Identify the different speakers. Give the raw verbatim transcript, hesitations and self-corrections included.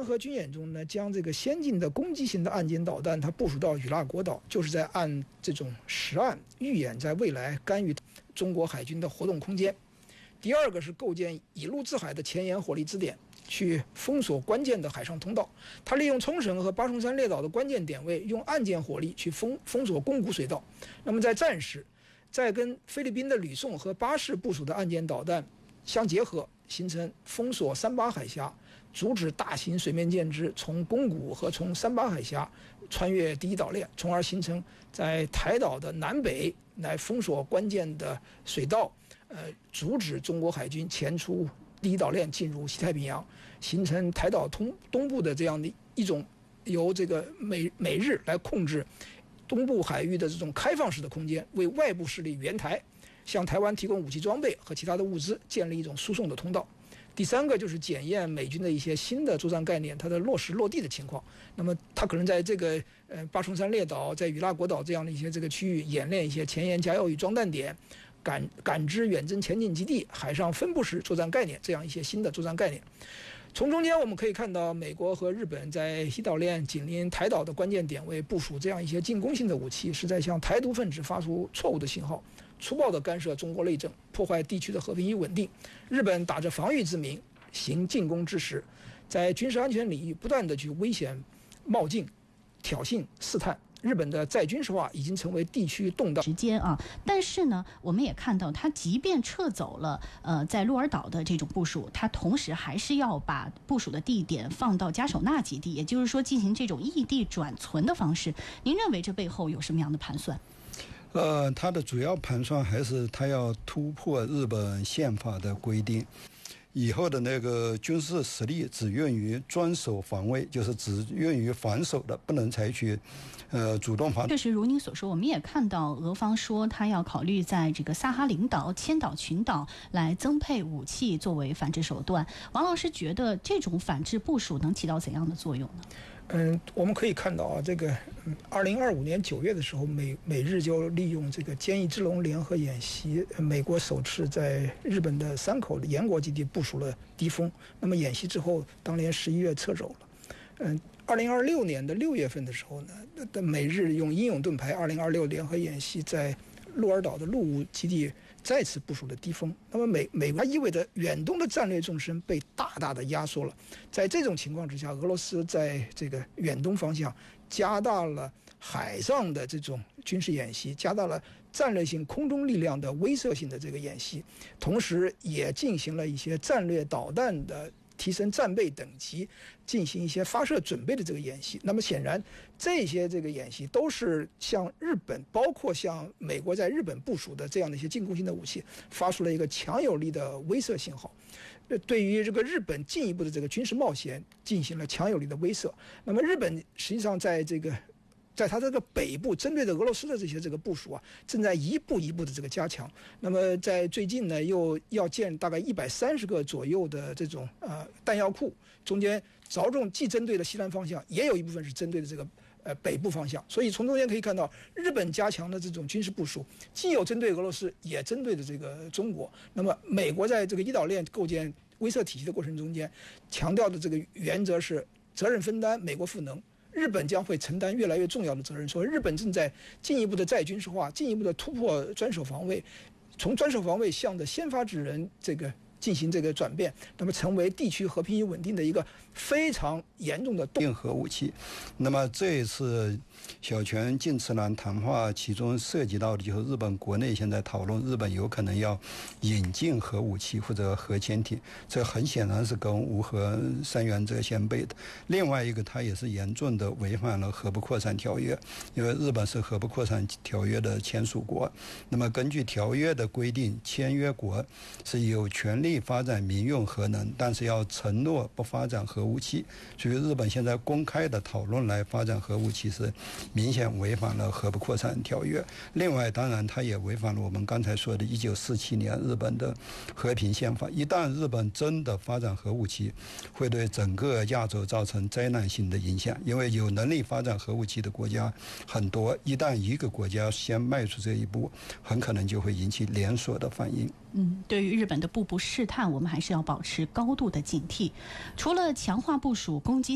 Speaker 1: 河军演中呢，将这个先进的攻击型的岸舰导弹它部署到与那国岛，就是在按这种实案预演在未来干预中国海军的活动空间。第二个是构建以陆制海的前沿火力支点，去封锁关键的海上通道。它利用冲绳和巴松山列岛的关键点位，用岸舰火力去封封锁宫古水道。那么在战时，再跟菲律宾的吕宋和巴士部署的岸舰导弹相结合，形成封锁三巴海峡，阻止大型水面舰只从宫古和从三巴海峡穿越第一岛链，从而形成在台岛的南北来封锁关键的水道，呃，阻止中国海军前出第一岛链进入西太平洋，形成台岛东东部的这样的一种由这个美美日来控制东部海域的这种开放式的空间，为外部势力援台，向台湾提供武器装备和其他的物资，建立一种输送的通道。第三个就是检验美军的一些新的作战概念，它的落实落地的情况。那么它可能在这个呃巴松山列岛、在与那国岛这样的一些这个区域演练一些前沿加油与装弹点、感感知远征前进基地、海上分布式作战概念这样一些新的作战概念。从中间我们可以看到，美国和日本在西岛链紧邻台岛的关键点位部署这样一些进攻性的武器，是在向台独分子发出错误的信号，粗暴地干涉中国内政，破坏地区的和平与稳定。日本打着防御之名行进攻之实，在军事安全领域不断地去危险冒进、挑衅、试探。日本的再军事化已经成为地区动荡
Speaker 2: 时间啊，但是呢，我们也看到，它即便撤走了呃在鹿儿岛的这种部署，它同时还是要把部署的地点放到嘉手纳基地，也就是说进行这种异地转存的方式。您认为这背后有什么样的盘算？
Speaker 3: 呃，它的主要盘算还是它要突破日本宪法的规定。以后的那个军事实力只用于专守防卫，就是只用于防守的，不能采取呃主动防。
Speaker 2: 确实如您所说，我们也看到俄方说他要考虑在这个萨哈林岛、千岛群岛来增配武器作为反制手段。王老师觉得这种反制部署能起到怎样的作用呢？
Speaker 1: 嗯，我们可以看到啊，这个二零二五年九月的时候，美美日就利用这个坚毅之龙联合演习，美国首次在日本的山口的岩国基地部署了敌风。那么演习之后，当年十一月撤走了。嗯，二零二六年的六月份的时候呢，的美日用英勇盾牌二零二六联合演习在鹿儿岛的陆务基地再次部署了敌风。那么美美国意味着远东的战略纵深被大大的压缩了。在这种情况之下，俄罗斯在这个远东方向加大了海上的这种军事演习，加大了战略性空中力量的威慑性的这个演习，同时也进行了一些战略导弹的提升战备等级，进行一些发射准备的这个演习。那么显然这些这个演习都是向日本，包括向美国在日本部署的这样的一些进攻性的武器发出了一个强有力的威慑信号，对于这个日本进一步的这个军事冒险进行了强有力的威慑。那么日本实际上在这个在它这个北部针对着俄罗斯的这些这个部署啊，正在一步一步的这个加强。那么在最近呢，又要建大概一百三十个左右的这种呃弹药库，中间着重既针对了西南方向，也有一部分是针对的这个呃北部方向。所以从中间可以看到，日本加强的这种军事部署，既有针对俄罗斯，也针对的这个中国。那么美国在这个一岛链构建威慑体系的过程中间，强调的这个原则是责任分担，美国赋能。日本将会承担越来越重要的责任，所以日本正在进一步的再军事化，进一步的突破专守防卫，从专守防卫向着先发制人这个进行这个转变，那么成为地区和平与稳定的一个非常严重的
Speaker 3: 硬核武器。那么这一次小泉进次郎谈话，其中涉及到的就是日本国内现在讨论日本有可能要引进核武器或者核潜艇，这很显然是跟无核三原则相悖的。另外一个，它也是严重的违反了核不扩散条约，因为日本是核不扩散条约的签署国。那么根据条约的规定，签约国是有权利发展民用核能，但是要承诺不发展核武器。所以日本现在公开的讨论来发展核武器是明显违反了核不扩散条约。另外当然它也违反了我们刚才说的一九四七年日本的和平宪法。一旦日本真的发展核武器，会对整个亚洲造成灾难性的影响，因为有能力发展核武器的国家很多，一旦一个国家先迈出这一步，很可能就会引起连锁的反应。
Speaker 2: 嗯，对于日本的步步试探，我们还是要保持高度的警惕。除了强化部署攻击